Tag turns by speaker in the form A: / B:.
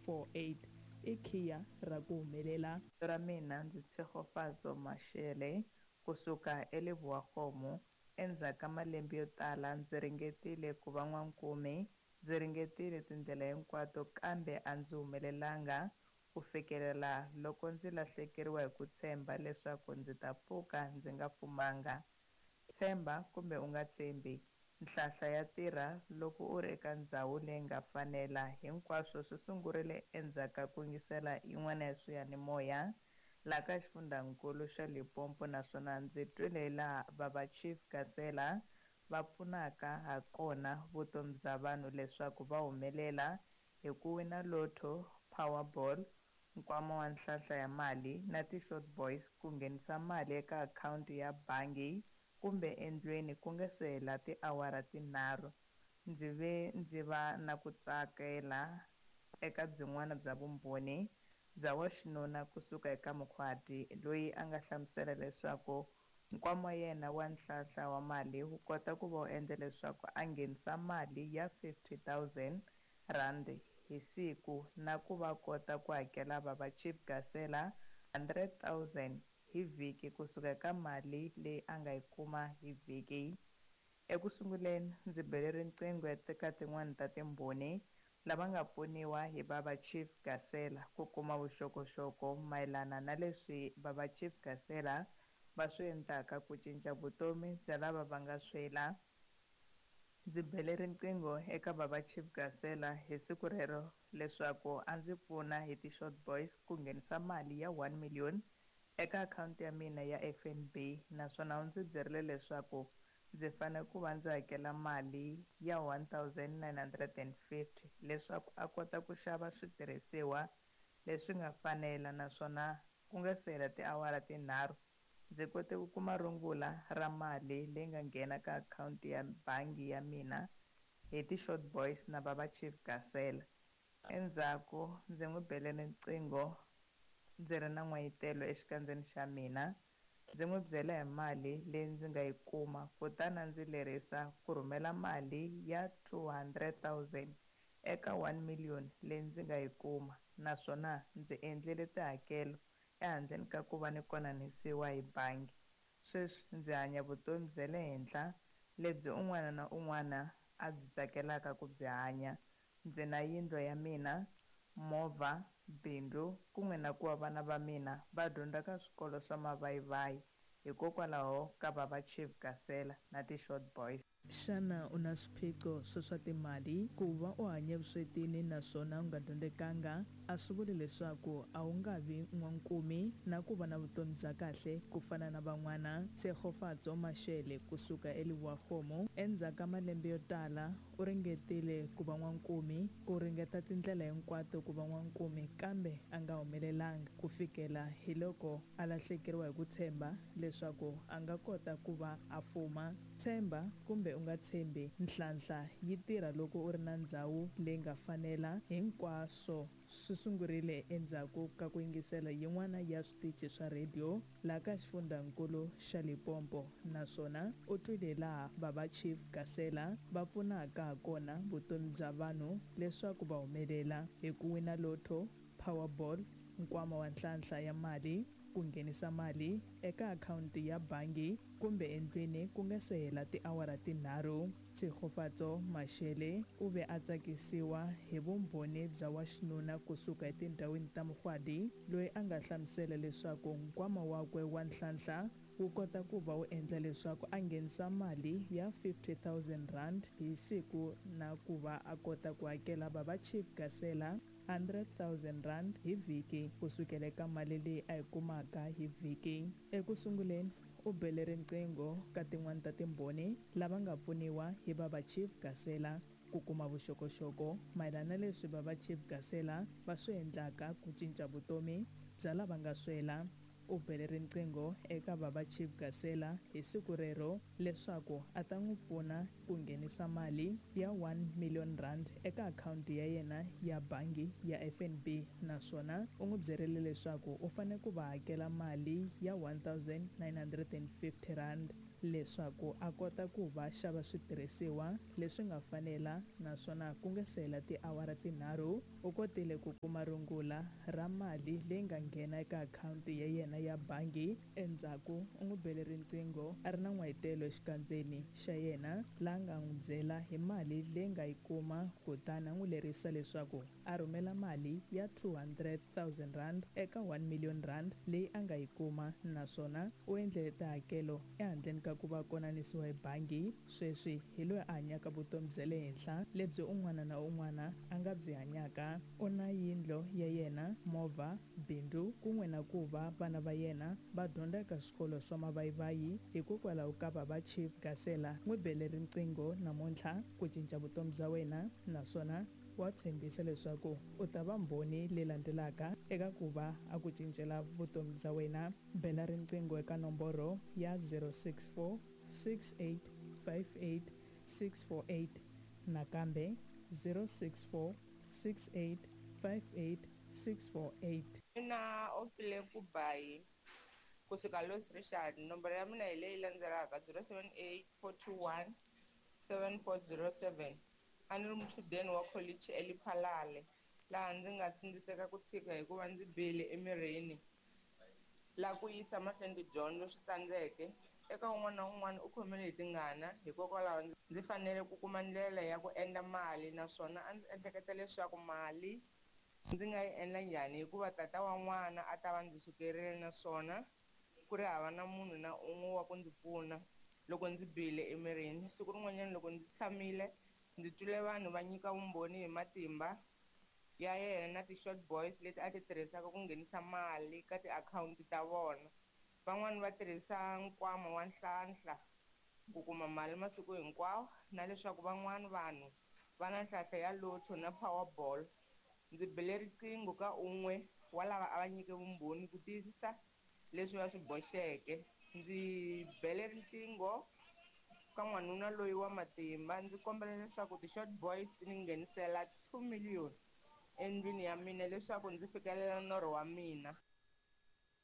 A: 48 i khiya ra ku humelela
B: ra mina ndzi Tshegofatso Mashele kusuka eLeboakgomo. Endzhaku ka malembe yo tala ndzi ringetile ku va n'wankumi, ndzi ringetile tindlela hinkwato kambe a ndzi humelelanga ku fikelela loko ndzi lahlekeriwa hi ku tshemba leswaku ndzi ta pfuka ndzi nga fumanga. Tshemba kumbe u nga tshembi, nhlahla ya tirha loko u ri eka ndhawu leyi nga fanela. Hinkwaswo swi sungurile endzhaku ka ku yingisela yin'wana ya swiyanimoya laha ka xifundzankulu xa Limpopo, naswona ndzi twile laha Baba Chief Gasela va pfunaka ha kona vutomi bya vanhu leswaku va humelela hi ku wina Lotto, Powerball, nkwama wa nhlahla ya mali na ti-short boys ku nghenisa mali eka akhawunti ya bangi kumbe endlwini ku nga se hela tiawara tinharhu. Ndzi va na ku tsakela eka byin'wana bya vumbhoni bya wa xinuna kusuka eka Mukhwati loyi a nga hlamusela leswaku nkwama wa yena wa nhlahla wa mali wu kota ku va wu endla leswaku a nghenisa mali ya 50,000 rand hi siku na ku va kota ku hakela Baba Chief Gasela 100,000 hi vhiki kusuka eka mali leyi a nga yi kuma hi vhiki. Eku sunguleni ndzi bele riqingho eka tin'wani ta timbhoni lava nga pfuniwa hi Baba Chief Gasela ku kuma vuxokoxoko mayelana na leswi Baba Chief Gasela va swi endlaka ku cinca vutomi bya lava va nga swela. Ndzi bele riqingho eka Baba Chief Gasela hi siku rero leswaku a ndzi pfuna hi ti-short boys ku nghenisa mali ya 1 million eka akhawunti ya mina ya FNB, naswona u ndzi byerile leswaku ndzi fanele ku va ndzi hakela mali ya 1,950 leswaku a kota ku xava switirhisiwa leswi nga fanela, naswona ku nga se hela tiawara tinharhu ndzi kote ku kuma rungula ra mali leyi nga nghena ka akhawunti ya bangi ya mina hi ti-short boys na Baba Chief Gasela. Endzhaku ndzi n'wi bele riqingho ndzi ri na n'wayitelo exikandzeni xa mina, ndzi n'wi byela hi mali leyi ndzi nga yi kuma kutani ndzi lerisa ku rhumela mali ya 200,000 eka 1 million leyi ndzi nga yi kuma, naswona ndzi endlile tihakelo ehandleni ka ku va ni konanisiwa hi bangi. Sweswi ndzi hanya vutomi bya le henhla lebyi un'wana na un'wana a byi tsakelaka ku byi hanya. Ndzi na yindlu ya mina, movha, bindzu kun'we na ku va vana va mina va dyondza ka swikolo swa mavayivayi hikokwalaho ka Baba Chief Gasela na ti-short boys.
A: Xana u na swiphiqo swa timali? Ku va u hanye vuswetini naswona u nga dyondzekanga a swi vuli leswaku a wu nga vi n'wankumi na ku va na vutomi bya kahle ku fana na van'wana. Tshegofatso Mashele kusuka eLeboakgomo. Endzhaku ka malembe yo tala u ringetile ku va n'wankumi, ku ringeta tindlela hinkwato ku va n'wankumi kambe a nga humelelanga ku fikela hi loko a lahlekeriwa hi ku tshemba leswaku a nga kota ku va a fuma. Tshemba kumbe u nga tshembi, nhlahla yi tirha loko u ri na ndhawu leyi nga fanela. Hinkwaswo swi sungurile endzhaku ka ku yingisela yin'wana ya switichi swa radio laha ka xifundzankulu xa Limpopo, naswona u twile laha Baba Chief Gasela va pfunaka ha kona vutomi bya vanhu leswaku va humelela hi ku wina Lotto, Powerball, nkwama wa nhlahla ya mali, ku nghenisa mali eka akhawunti ya bangi kumbe endlwini ku nga se hela tiawara tinharhu. Tshegofatso Mashele u ve a tsakisiwa hi vumbhoni bya wa xinuna kusuka etindhawini ta Mukhwati loyi a nga hlamusela leswaku nkwama wakwe wa nhlahla wu kota ku va wu endla leswaku a nghenisa mali ya 50,000 rand hi siku na ku va a kota ku hakela Baba Chief Gasela 100,000 rand hi vhiki kusukela eka mali leyi a yi kumaka hi vhiki. Eku sunguleni u bele riqingho ka tin'wani ta timbhoni lava nga pfuniwa hi Baba Chief Gasela ku kuma vuxokoxoko mayelana na leswi Baba Chief Gasela va swi endlaka ku cinca vutomi bya lava nga swela. U bele riqingho eka Baba Chief Gasela hi siku rero leswaku a ta n'wi pfuna ku nghenisa mali ya 1 million rand eka akhawunti ya yena ya bangi ya FNB, naswona u n'wi byerile leswaku u fanele ku va hakela mali ya 1,950 rand leswaku a kota ku va xava switirhisiwa leswi nga fanela, naswona ku nga se hela tiawara tinharhu u kotile ku kuma rungula ra mali leyi nga nghena eka akhawunti ya yena ya bangi. Endzhaku u n'wi bele riqingho a ri na n'wahitelo exikandzeni xa yena laha nga n'wi byela hi mali leyi nga yi kuma, kutani a n'wi lerisa leswaku a rhumela mali ya 200,000 rand eka 1 million rand leyi a nga yi kuma, naswona u endlele tihakelo ehandleni ka ku va konanisiwa hi bangi. Sweswi hi loyi a hanyaka vutomi bya le henhla lebyi un'wana na un'wana a nga byi hanyaka. U na yindlo ya yena, movha, bindzu, kun'we na ku va vana va yena va dyondza eka swikolo swa mavayivayi. Hikokwalaho ka baba Chief Gasela n'wi bele riqingho namuntlha ku cinca vutomi bya wena, naswona wa tshembisa leswaku u ta va mbhoni leyi landzelaka eka ku va a ku cincela vutomi bya wena. Bela riqingho eka nomboro ya 064 6858 648 nakambe 064 6858 648.
B: Mina Opile Kubayi kusuka Louis Richard, nomboro ya mina hi leyi landzelaka 078 421 7407. A ni ri muchudeni wa kholichi eLiphalale laha ndzi nga sindziseka ku tshika hikuva ndzi bihile emirini laha ku yisa mahlweni tidyondzo swi tsandzeke. Eka un'wana na un'wana u khomile hi tingana, hikokwalaho ndzi fanele ku kuma ndlela ya ku endla mali, naswona a ndzi ehleketa leswaku mali ndzi nga yi endla njhani hikuva tata wa n'wana a ta va ndzi sukerile, naswona ku ri hava na munhu na un'we wa ku ndzi pfuna loko ndzi bihile emirini. Siku rin'wanyana loko ndzi tshamile ndzi twile vanhu va nyika vumbhoni hi matimba ya yena na ti-short boys leti a ti tirhisaka ku nghenisa mali ka tiakhawunti ta vona. Van'wani va tirhisa nkwama wa nhlanhla ku kuma mali masiku hinkwawo, na leswaku van'wani vanhu va na nhlahla ya lotto na powerball. Ndzi bele riqingho ka un'we wa lava a va nyike vumbhoni ku tiyisisa leswi va swi boxeke. Ndzi bele riqingho ka n'wanuna loyi wa matimba, ndzi kombela leswaku ti-short boys ti ni nghenisela 2 million endlwini ya mina leswaku ndzi fikelela norho wa mina.